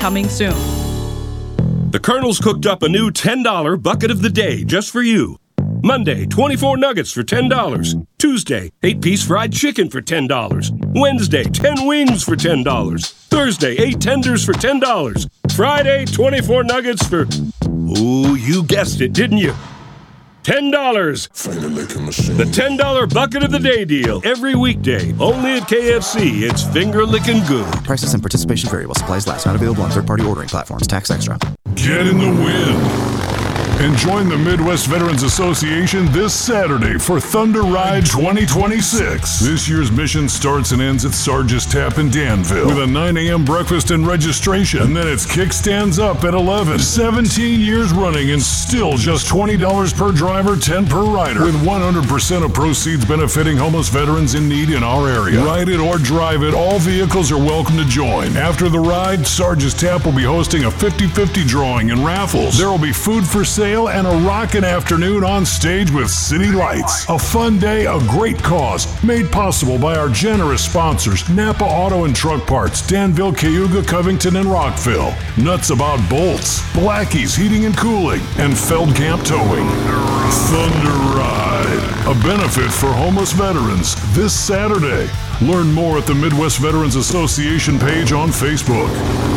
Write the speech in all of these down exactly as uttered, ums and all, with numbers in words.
Coming soon. The Colonel's cooked up a new ten dollar bucket of the day just for you. Monday, twenty-four nuggets for ten dollars. Tuesday, eight piece fried chicken for ten dollars. Wednesday, ten wings for ten dollars. Thursday, eight tenders for ten dollars. Friday, twenty-four nuggets for... Oh, you guessed it, didn't you? ten dollars. The ten dollar bucket of the day deal. Every weekday. Only at K F C. It's finger-licking good. Prices and participation vary while supplies last. Not available on third-party ordering platforms. Tax extra. Get in the wind and join the Midwest Veterans Association this Saturday for Thunder Ride twenty twenty-six. This year's mission starts and ends at Sarge's Tap in Danville with a nine a.m. breakfast and registration. And then it's Kickstands Up at eleven. seventeen years running and still just twenty dollars per driver, ten dollars per rider. With one hundred percent of proceeds benefiting homeless veterans in need in our area. Ride it or drive it, all vehicles are welcome to join. After the ride, Sarge's Tap will be hosting a fifty-fifty drawing and raffles. There will be food for sale and a rockin' afternoon on stage with City Lights. A fun day, a great cause, made possible by our generous sponsors, Napa Auto and Truck Parts, Danville, Cayuga, Covington, and Rockville. Nuts About Bolts, Blackie's Heating and Cooling, and Feldkamp Towing. Thunder Ride, a benefit for homeless veterans this Saturday. Learn more at the Midwest Veterans Association page on Facebook.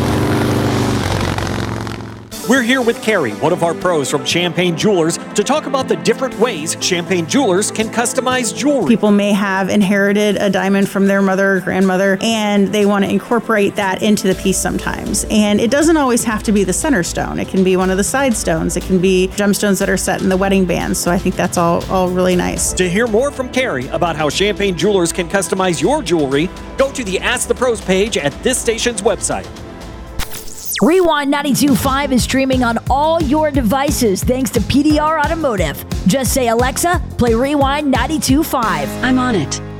We're here with Carrie, one of our pros from Champagne Jewelers, to talk about the different ways Champagne Jewelers can customize jewelry. People may have inherited a diamond from their mother or grandmother, and they want to incorporate that into the piece sometimes. And it doesn't always have to be the center stone. It can be one of the side stones. It can be gemstones that are set in the wedding bands. So I think that's all, all really nice. To hear more from Carrie about how Champagne Jewelers can customize your jewelry, go to the Ask the Pros page at this station's website. Rewind ninety-two point five is streaming on all your devices thanks to P D R Automotive. Just say, Alexa, play Rewind ninety-two point five. I'm on it.